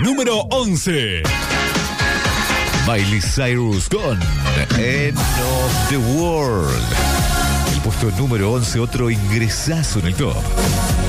número 11. Miley Cyrus con End of the World. El puesto número 11, otro ingresazo en el top.